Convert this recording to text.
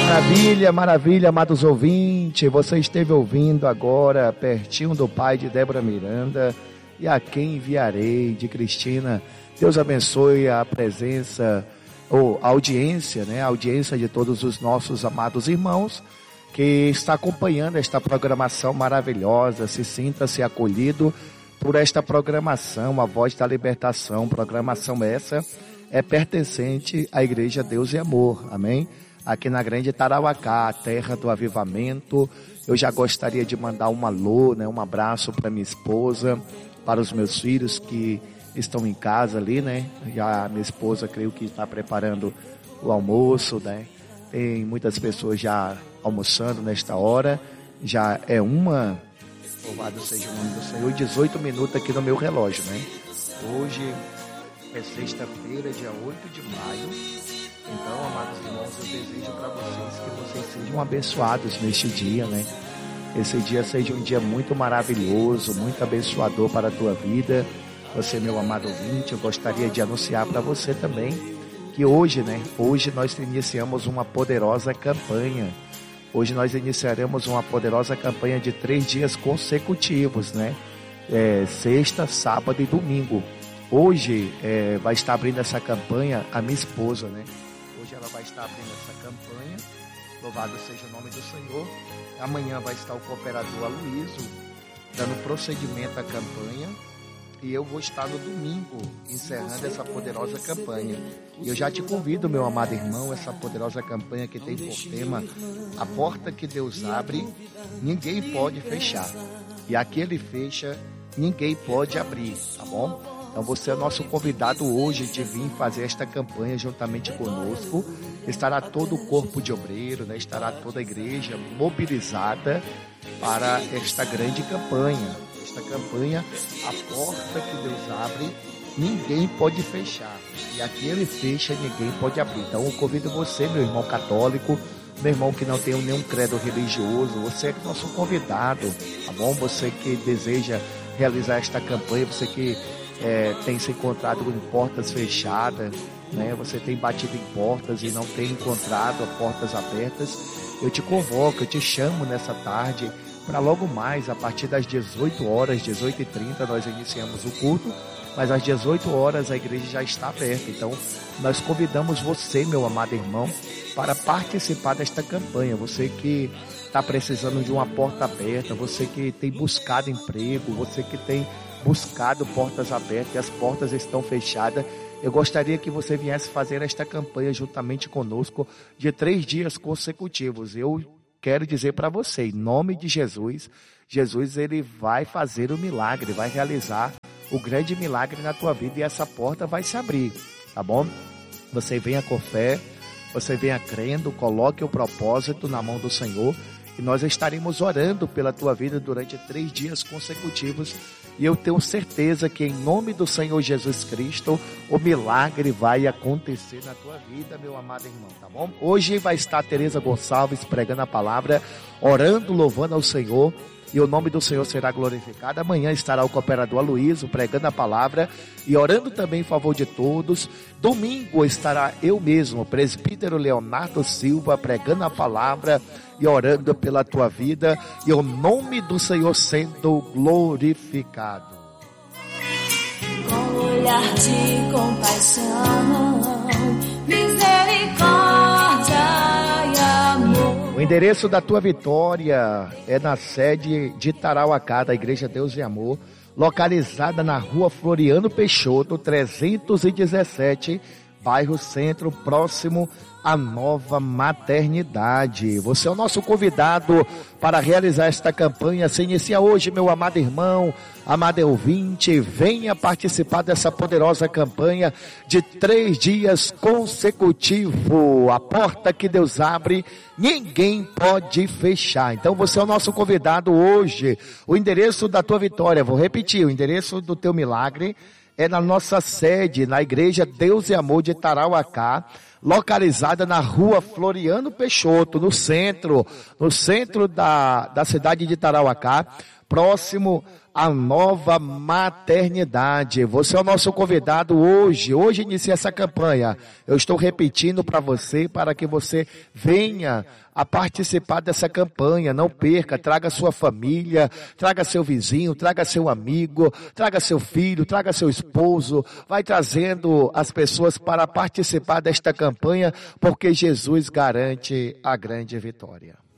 Maravilha, maravilha, amados ouvintes. Você esteve ouvindo agora, pertinho do Pai, de Débora Miranda. E a quem enviarei, de Cristina. Deus abençoe a presença, ou a audiência, né? A audiência de todos os nossos amados irmãos que está acompanhando esta programação maravilhosa. Sinta-se acolhido por esta programação, a Voz da Libertação. Programação essa é pertencente à Igreja Deus e Amor, amém? Aqui na Grande Tarauacá, a terra do avivamento. Eu já gostaria de mandar um alô, né, um abraço para minha esposa, para os meus filhos que estão em casa ali, né? Já a minha esposa, creio que está preparando o almoço, né? Tem muitas pessoas já almoçando nesta hora. Já é louvado seja o nome do Senhor, 18 minutos aqui no meu relógio, né? Hoje é sexta-feira, dia 8 de maio. Então, amados irmãos, eu desejo para vocês que vocês sejam abençoados neste dia, né? Esse dia seja um dia muito maravilhoso, muito abençoador para a tua vida. Você, meu amado ouvinte, eu gostaria de anunciar para você também que hoje, né? Hoje nós iniciamos uma poderosa campanha. Hoje nós iniciaremos uma poderosa campanha de 3 dias consecutivos, né? Sexta, sábado e domingo. Hoje vai estar abrindo essa campanha a minha esposa, né? Hoje ela vai estar abrindo essa campanha. Louvado seja o nome do Senhor. Amanhã vai estar o cooperador Aloysio dando procedimento à campanha. E eu vou estar no domingo encerrando essa poderosa campanha. E eu já te convido, meu amado irmão, essa poderosa campanha que tem por tema: a porta que Deus abre, ninguém pode fechar. E aquele fecha, ninguém pode abrir, tá bom? Então você é nosso convidado hoje de vir fazer esta campanha juntamente conosco. Estará todo o corpo de obreiro, né? Estará toda a igreja mobilizada para esta grande campanha. Esta campanha, a porta que Deus abre, ninguém pode fechar. E aquele fecha, ninguém pode abrir. Então eu convido você, meu irmão católico, meu irmão que não tem nenhum credo religioso, você é nosso convidado, tá bom? Você que deseja realizar esta campanha, você que tem se encontrado em portas fechadas, né? Você tem batido em portas e não tem encontrado portas abertas. Eu te convoco, eu te chamo nessa tarde para logo mais, a partir das 18 horas, 18h30, nós iniciamos o culto, mas às 18 horas a igreja já está aberta. Então, nós convidamos você, meu amado irmão, para participar desta campanha. Você que está precisando de uma porta aberta, você que tem buscado emprego, você que tem buscado portas abertas e as portas estão fechadas, eu gostaria que você viesse fazer esta campanha juntamente conosco de 3 dias consecutivos. Eu quero dizer para você, em nome de Jesus, ele vai fazer o milagre, vai realizar o grande milagre na tua vida e essa porta vai se abrir, tá bom? Você venha com fé, você venha crendo, coloque o propósito na mão do Senhor e nós estaremos orando pela tua vida durante 3 dias consecutivos. E eu tenho certeza que em nome do Senhor Jesus Cristo, o milagre vai acontecer na tua vida, meu amado irmão, tá bom? Hoje vai estar a Tereza Gonçalves pregando a palavra, orando, louvando ao Senhor, e o nome do Senhor será glorificado. Amanhã estará o cooperador Aloysio pregando a palavra e orando também em favor de todos. Domingo estará eu mesmo, presbítero Leonardo Silva, pregando a palavra e orando pela tua vida, e o nome do Senhor sendo glorificado. Com olhar de compaixão, misericórdia e amor. O endereço da tua vitória é na sede de Tarauacá, da Igreja Deus e Amor, localizada na rua Floriano Peixoto, 317, bairro Centro, próximo à Nova Maternidade. Você é o nosso convidado para realizar esta campanha. Se inicia hoje, meu amado irmão, amado ouvinte, venha participar dessa poderosa campanha de 3 dias consecutivos. A porta que Deus abre, ninguém pode fechar. Então você é o nosso convidado hoje. O endereço da tua vitória, vou repetir, o endereço do teu milagre é na nossa sede, na Igreja Deus e Amor de Tarauacá, localizada na rua Floriano Peixoto, no centro da cidade de Tarauacá, próximo à nova maternidade. Você é o nosso convidado hoje inicia essa campanha. Eu estou repetindo para você, para que você venha a participar dessa campanha. Não perca, traga sua família, traga seu vizinho, traga seu amigo, traga seu filho, traga seu esposo. Vai trazendo as pessoas para participar desta campanha, porque Jesus garante a grande vitória.